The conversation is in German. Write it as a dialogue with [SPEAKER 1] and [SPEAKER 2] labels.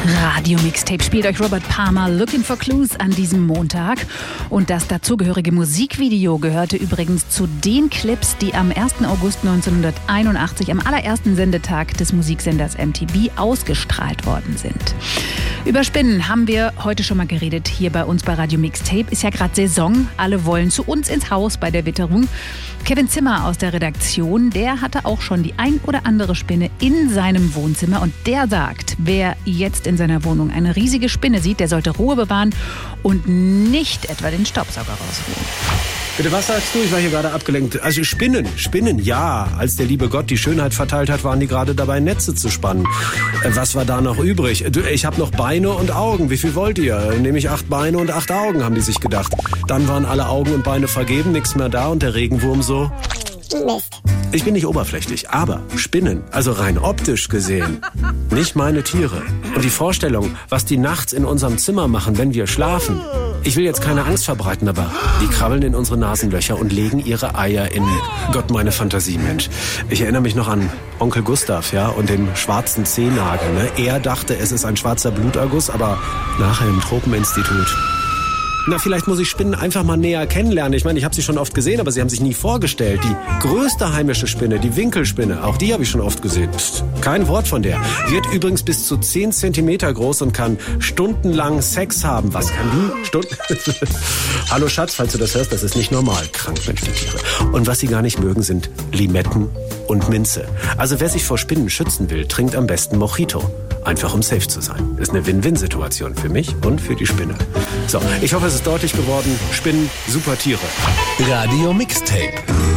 [SPEAKER 1] Radio Mixtape spielt euch Robert Palmer Looking for Clues an diesem Montag. Und das dazugehörige Musikvideo gehörte übrigens zu den Clips, die am 1. August 1981, am allerersten Sendetag des Musiksenders MTV, ausgestrahlt worden sind. Über Spinnen haben wir heute schon mal geredet. Hier bei uns bei Radio Mixtape ist ja gerade Saison. Alle wollen zu uns ins Haus bei der Witterung. Kevin Zimmer aus der Redaktion, der hatte auch schon die ein oder andere Spinne in seinem Wohnzimmer. Und der sagt, wer jetzt in seiner Wohnung eine riesige Spinne sieht, der sollte Ruhe bewahren und nicht etwa den Staubsauger rausholen.
[SPEAKER 2] Bitte, was sagst du? Ich war hier gerade abgelenkt. Also Spinnen, ja. Als der liebe Gott die Schönheit verteilt hat, waren die gerade dabei, Netze zu spannen. Was war da noch übrig? Ich habe noch Beine und Augen. Wie viel wollt ihr? Nehme ich 8 Beine und 8 Augen, haben die sich gedacht. Dann waren alle Augen und Beine vergeben, nichts mehr da und der Regenwurm so...
[SPEAKER 3] Mist.
[SPEAKER 2] Ich bin nicht oberflächlich, aber Spinnen, also rein optisch gesehen, nicht meine Tiere. Und die Vorstellung, was die nachts in unserem Zimmer machen, wenn wir schlafen. Ich will jetzt keine Angst verbreiten, aber die krabbeln in unsere Nasenlöcher und legen ihre Eier in... Gott, meine Fantasie, Mensch. Ich erinnere mich noch an Onkel Gustav, ja, und den schwarzen Zehennagel. Ne? Er dachte, es ist ein schwarzer Bluterguss, aber nachher im Tropeninstitut... Na, vielleicht muss ich Spinnen einfach mal näher kennenlernen. Ich meine, ich habe sie schon oft gesehen, aber sie haben sich nie vorgestellt. Die größte heimische Spinne, die Winkelspinne, auch die habe ich schon oft gesehen. Psst, kein Wort von der. Wird übrigens bis zu 10 Zentimeter groß und kann stundenlang Sex haben. Was kann die? Stunden? Hallo Schatz, falls du das hörst, das ist nicht normal. Krank, Mensch, die Tiere. Und was sie gar nicht mögen, sind Limetten und Minze. Also wer sich vor Spinnen schützen will, trinkt am besten Mojito. Einfach um safe zu sein. Ist eine Win-Win-Situation für mich und für die Spinne. So, ich hoffe, es ist deutlich geworden. Spinnen, super Tiere.
[SPEAKER 4] Radio Mixtape.